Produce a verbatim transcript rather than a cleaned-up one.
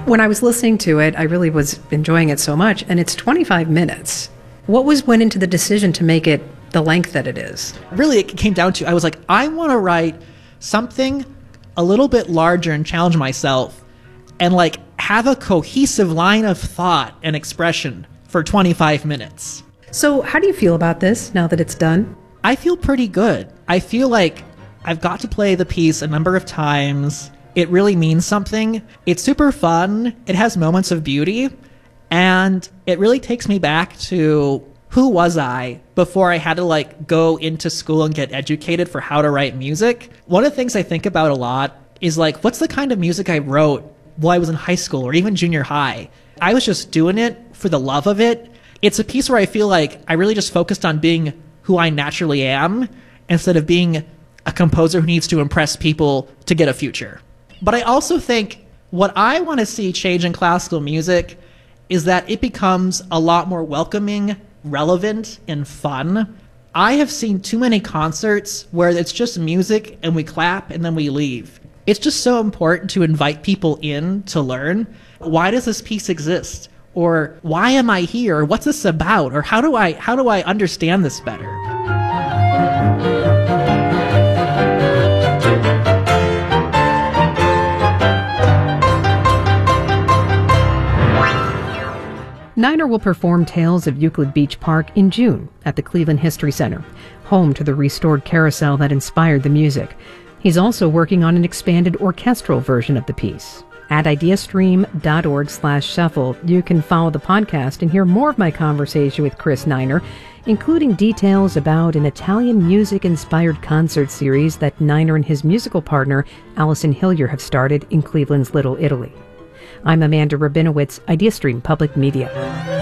When I was listening to it, I really was enjoying it so much, and it's twenty-five minutes. What was went into the decision to make it the length that it is? Really, it came down to, I was like, I want to write something a little bit larger and challenge myself and like have a cohesive line of thought and expression for twenty-five minutes. So how do you feel about this now that it's done? I feel pretty good. I feel like I've got to play the piece a number of times. It really means something. It's super fun. It has moments of beauty. And it really takes me back to who was I before I had to like go into school and get educated for how to write music. One of the things I think about a lot is like, what's the kind of music I wrote while I was in high school or even junior high? I was just doing it for the love of it. It's a piece where I feel like I really just focused on being who I naturally am instead of being a composer who needs to impress people to get a future. But I also think what I want to see change in classical music is that it becomes a lot more welcoming, relevant, and fun. I have seen too many concerts where it's just music and we clap and then we leave. It's just so important to invite people in to learn. Why does this piece exist? Or why am I here? Or what's this about? Or how do I how do I understand this better? Niner will perform Tales of Euclid Beach Park in June at the Cleveland History Center, home to the restored carousel that inspired the music. He's also working on an expanded orchestral version of the piece. At ideastream.org slash shuffle, you can follow the podcast and hear more of my conversation with Chris Niner, including details about an Italian music-inspired concert series that Niner and his musical partner, Allison Hillier, have started in Cleveland's Little Italy. I'm Amanda Rabinowitz, IdeaStream Public Media.